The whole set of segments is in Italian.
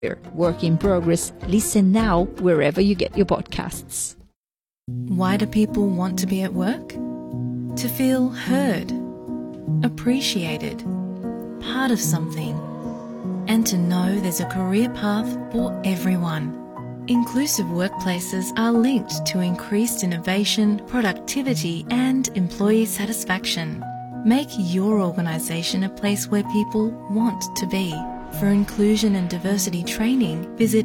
Work in Progress. Listen now wherever you get your podcasts. Why do people want to be at work? To feel heard, appreciated, part of something, and to know there's a career path for everyone. Inclusive workplaces are linked to increased innovation, productivity, and employee satisfaction. Make your organisation a place where people want to be. For inclusion and diversity training, visit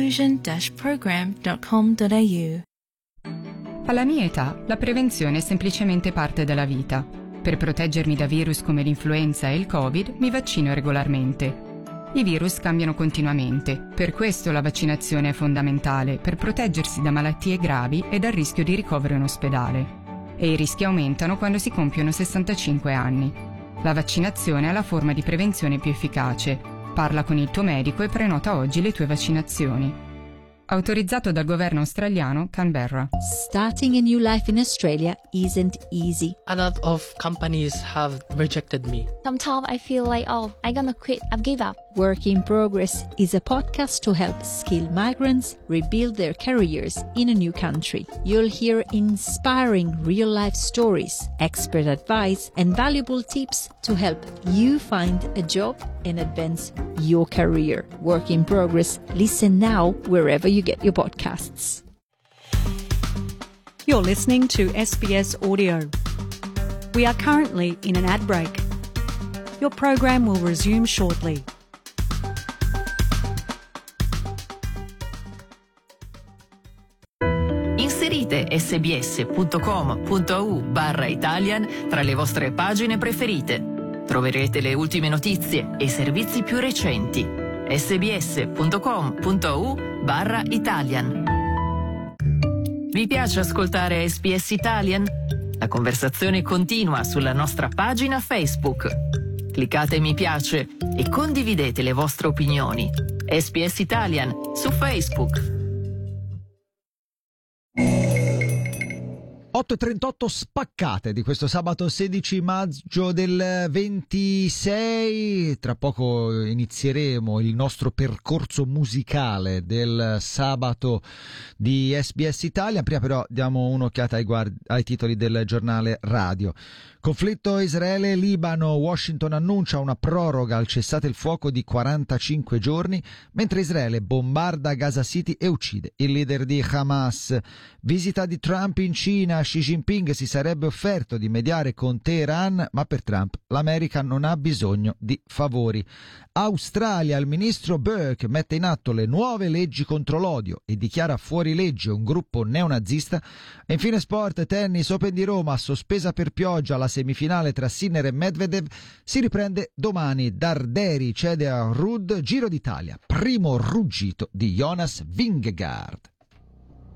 inclusion-program.com.au. Alla mia età, la prevenzione è semplicemente parte della vita. Per proteggermi da virus come l'influenza e il Covid, mi vaccino regolarmente. I virus cambiano continuamente, per questo la vaccinazione è fondamentale per proteggersi da malattie gravi e dal rischio di ricovero in ospedale. E i rischi aumentano quando si compiono 65 anni. La vaccinazione è la forma di prevenzione più efficace. Parla con il tuo medico e prenota oggi le tue vaccinazioni. Autorizzato dal governo australiano, Canberra. Starting a new life in Australia isn't easy. A lot of companies have rejected me. Sometimes I feel like, I'm gonna quit, I've give up. Work in Progress is a podcast to help skilled migrants rebuild their careers in a new country. You'll hear inspiring real-life stories, expert advice, and valuable tips to help you find a job and advance your career. Work in Progress. Listen now wherever you get your podcasts. You're listening to SBS Audio. We are currently in an ad break. Your program will resume shortly. Inserite sbs.com.au/Italian tra le vostre pagine preferite. Troverete le ultime notizie e i servizi più recenti. sbs.com.au/Italian. Vi piace ascoltare SBS Italian? La conversazione continua sulla nostra pagina Facebook. Cliccate mi piace e condividete le vostre opinioni. SBS Italian su Facebook. 8:38 spaccate di questo sabato 16 maggio del 26. Tra poco inizieremo il nostro percorso musicale del sabato di SBS Italia. Prima però diamo un'occhiata ai titoli del giornale radio. Conflitto Israele-Libano. Washington annuncia una proroga al cessate il fuoco di 45 giorni, mentre Israele bombarda Gaza City e uccide il leader di Hamas. Visita di Trump in Cina. Xi Jinping si sarebbe offerto di mediare con Teheran, ma per Trump l'America non ha bisogno di favori. Australia. Il ministro Burke mette in atto le nuove leggi contro l'odio e dichiara fuori legge un gruppo neonazista. E infine sport, tennis, Open di Roma, sospesa per pioggia la semifinale tra Sinner e Medvedev, si riprende domani. Darderi cede a Ruud, Giro d'Italia, primo ruggito di Jonas Vingegaard.